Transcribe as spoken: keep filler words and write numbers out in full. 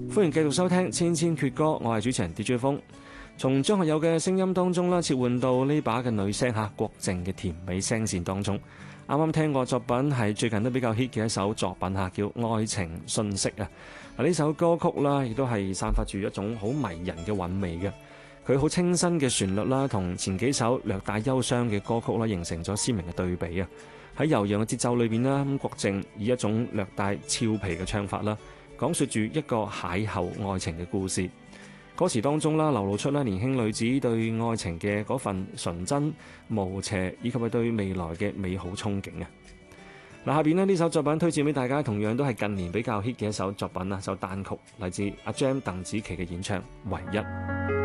歡迎繼續收聽《千千闕歌》，我係主持人 D J 風。從張學友嘅聲音當中啦，切換到呢把嘅女聲嚇郭靜嘅甜美聲線當中。啱啱聽過作品係最近都比較 hit 嘅一首作品嚇，叫《愛情訊息》啊。嗱，呢首歌曲啦，亦都係散發住一種好迷人嘅韻味嘅。佢好清新嘅旋律啦，同前幾首略帶憂傷嘅歌曲啦，形成咗鮮明嘅對比啊。喺悠揚嘅節奏裏邊啦，咁郭靜以一種略帶俏皮嘅唱法啦，講述住一個邂逅愛情嘅故事。歌詞當中啦，流露出啦年輕女子對愛情嘅嗰份純真無邪，以及係對未來嘅美好憧憬啊！嗱，下邊咧呢首作品推薦俾大家，同樣都係近年比較 hit 嘅一首作品啊，首單曲嚟自阿 Jam 鄧紫棋嘅演唱《唯一》。